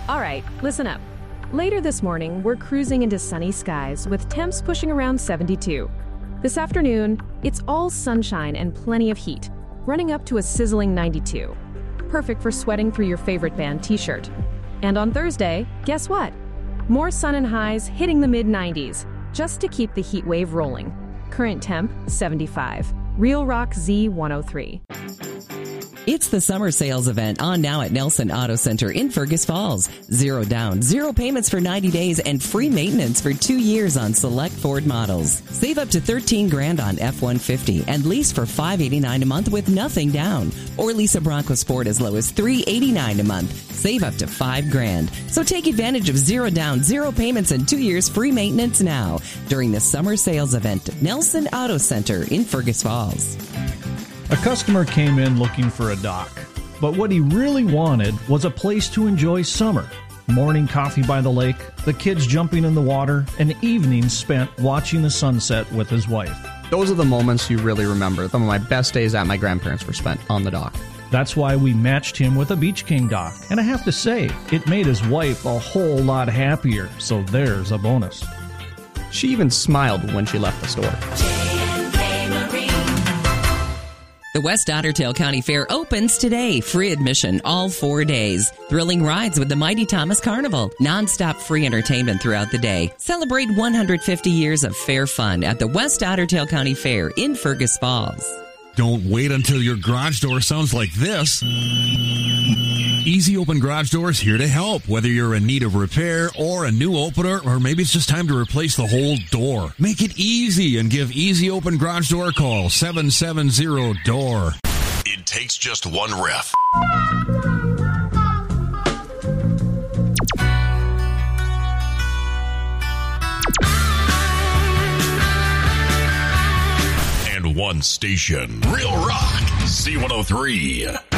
All right, listen up. Later this morning, we're cruising into sunny skies with temps pushing around 72. This afternoon, it's all sunshine and plenty of heat, running up to a sizzling 92. Perfect for sweating through your favorite band t-shirt. And on Thursday, guess what? More sun and highs hitting the mid-90s, just to keep the heat wave rolling. Current temp, 75. Real Rock Z103. It's the summer sales event on now at Nelson Auto Center in Fergus Falls. 0 down, 0 payments for 90 days, and free maintenance for 2 years on select Ford models. Save up to $13,000 on F-150 and lease for $589 a month with nothing down. Or lease a Bronco Sport as low as $389 a month. Save up to $5,000. So take advantage of 0 down, 0 payments, and 2 years free maintenance now during the summer sales event at Nelson Auto Center in Fergus Falls. A customer came in looking for a dock, but what he really wanted was a place to enjoy summer. Morning coffee by the lake, the kids jumping in the water, and evenings spent watching the sunset with his wife. Those are the moments you really remember. Some of my best days at my grandparents were spent on the dock. That's why we matched him with a Beach King dock, and I have to say, it made his wife a whole lot happier, so there's a bonus. She even smiled when she left the store. The West Ottertail County Fair opens today. Free admission all 4 days. Thrilling rides with the Mighty Thomas Carnival. Non-stop free entertainment throughout the day. Celebrate 150 years of fair fun at the West Ottertail County Fair in Fergus Falls. Don't wait until your garage door sounds like this. Easy Open Garage Doors here to help. Whether you're in need of repair or a new opener, or maybe it's just time to replace the whole door. Make it easy and give Easy Open Garage Door a call, 770-DOOR. It takes just one ref. And one station. Real Rock, Z103.